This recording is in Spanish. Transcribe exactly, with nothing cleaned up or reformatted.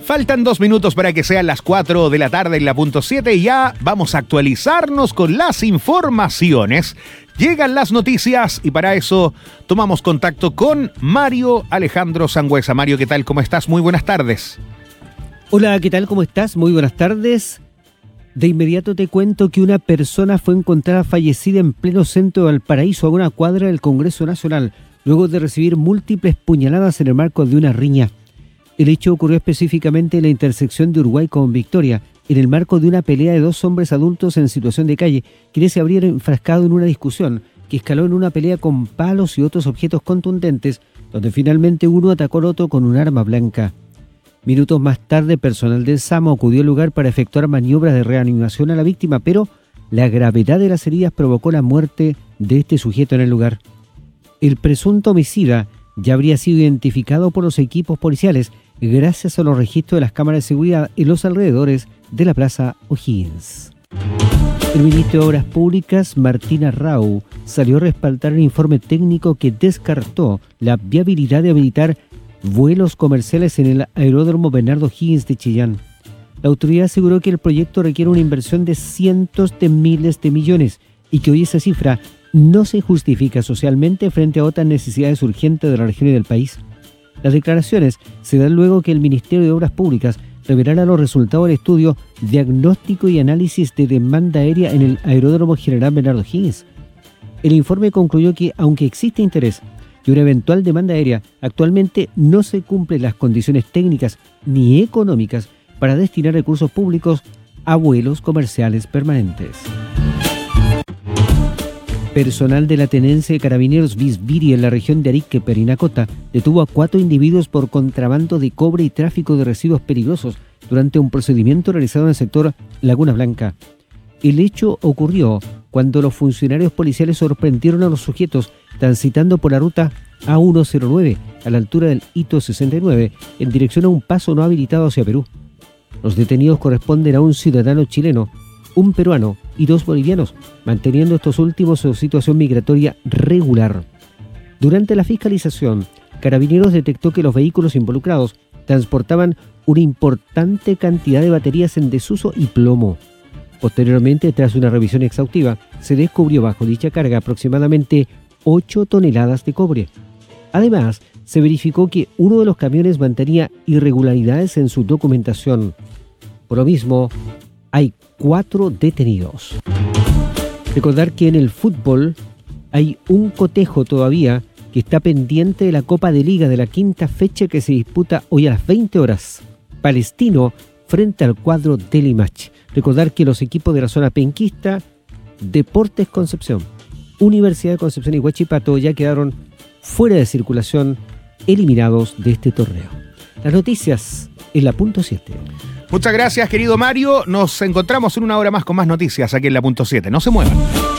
Faltan dos minutos para que sean las cuatro de la tarde en la punto siete y ya vamos a actualizarnos con las informaciones. Llegan las noticias y para eso tomamos contacto con Mario Alejandro Sangüesa. Mario, ¿qué tal? ¿Cómo estás? Muy buenas tardes. Hola, ¿qué tal? ¿Cómo estás? Muy buenas tardes. De inmediato te cuento que una persona fue encontrada fallecida en pleno centro de Valparaíso, a una cuadra del Congreso Nacional, luego de recibir múltiples puñaladas en el marco de una riña. El hecho ocurrió específicamente en la intersección de Uruguay con Victoria, en el marco de una pelea de dos hombres adultos en situación de calle, quienes se habrían enfrascado en una discusión que escaló en una pelea con palos y otros objetos contundentes, donde finalmente uno atacó al otro con un arma blanca. Minutos más tarde, personal del SAMA acudió al lugar para efectuar maniobras de reanimación a la víctima, pero la gravedad de las heridas provocó la muerte de este sujeto en el lugar. El presunto homicida ya habría sido identificado por los equipos policiales gracias a los registros de las cámaras de seguridad en los alrededores de la Plaza O'Higgins. El ministro de Obras Públicas, Martín Arrau, salió a respaldar el informe técnico que descartó la viabilidad de habilitar vuelos comerciales en el aeródromo Bernardo O'Higgins de Chillán. La autoridad aseguró que el proyecto requiere una inversión de cientos de miles de millones y que hoy esa cifra no se justifica socialmente frente a otras necesidades urgentes de la región y del país. Las declaraciones se dan luego que el Ministerio de Obras Públicas revelara los resultados del estudio Diagnóstico y Análisis de Demanda Aérea en el Aeródromo General Bernardo O'Higgins. El informe concluyó que, aunque existe interés y una eventual demanda aérea, actualmente no se cumplen las condiciones técnicas ni económicas para destinar recursos públicos a vuelos comerciales permanentes. Personal de la Tenencia de Carabineros Bisbiri en la región de Arique, Perinacota, detuvo a cuatro individuos por contrabando de cobre y tráfico de residuos peligrosos durante un procedimiento realizado en el sector Laguna Blanca. El hecho ocurrió cuando los funcionarios policiales sorprendieron a los sujetos transitando por la ruta A ciento nueve a la altura del hito sesenta y nueve en dirección a un paso no habilitado hacia Perú. Los detenidos corresponden a un ciudadano chileno, un peruano y dos bolivianos, manteniendo estos últimos su situación migratoria regular. Durante la fiscalización, Carabineros detectó que los vehículos involucrados transportaban una importante cantidad de baterías en desuso y plomo. Posteriormente, tras una revisión exhaustiva, se descubrió bajo dicha carga aproximadamente ocho toneladas de cobre. Además, se verificó que uno de los camiones mantenía irregularidades en su documentación. Por lo mismo, hay cuatro detenidos. Recordar que en el fútbol hay un cotejo todavía que está pendiente de la Copa de Liga de la quinta fecha que se disputa hoy a las veinte horas. Palestino frente al cuadro de Limache. Recordar que los equipos de la zona penquista, Deportes Concepción, Universidad de Concepción y Huachipato ya quedaron fuera de circulación, eliminados de este torneo. Las noticias en la punto siete. Muchas gracias, querido Mario. Nos encontramos en una hora más con más noticias aquí en la punto siete. No se muevan.